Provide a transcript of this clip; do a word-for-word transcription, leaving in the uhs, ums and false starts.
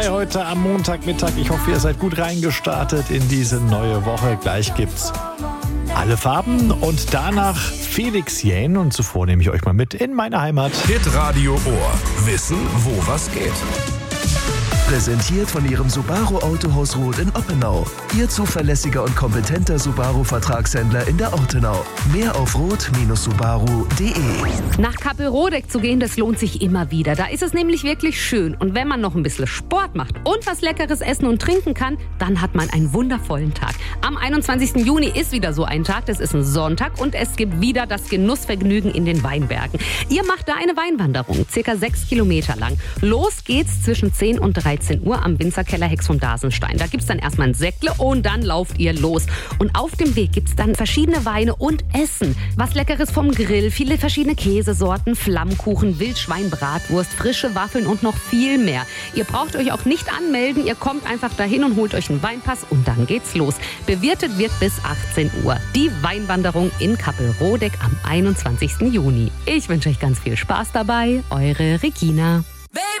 Heute am Montagmittag. Ich hoffe, ihr seid gut reingestartet in diese neue Woche. Gleich gibt's alle Farben und danach Felix Jähn. Und zuvor nehme ich euch mal mit in meine Heimat. Hitradio Ohr. Wissen, wo was geht. Präsentiert von Ihrem Subaru Autohaus Roth in Oppenau. Ihr zuverlässiger und kompetenter Subaru-Vertragshändler in der Ortenau. Mehr auf roth Subaru punkt de. Nach Kappelrodeck zu gehen, das lohnt sich immer wieder. Da ist es nämlich wirklich schön. Und wenn man noch ein bisschen Sport macht und was Leckeres essen und trinken kann, dann hat man einen wundervollen Tag. Am einundzwanzigsten Juni ist wieder so ein Tag. Das ist ein Sonntag und es gibt wieder das Genussvergnügen in den Weinbergen. Ihr macht da eine Weinwanderung, circa sechs Kilometer lang. Los geht's zwischen zehn und dreizehn Uhr am Winzerkeller Hex vom Dasenstein. Da gibt's dann erstmal ein Säckle und dann lauft ihr los. Und auf dem Weg gibt's dann verschiedene Weine und Essen. Was Leckeres vom Grill, viele verschiedene Käsesorten, Flammkuchen, Wildschwein, Bratwurst, frische Waffeln und noch viel mehr. Ihr braucht euch auch nicht anmelden, ihr kommt einfach dahin und holt euch einen Weinpass und dann geht's los. Bewirtet wird bis achtzehn Uhr. Die Weinwanderung in Kappelrodeck am einundzwanzigsten Juni. Ich wünsche euch ganz viel Spaß dabei. Eure Regina. Baby.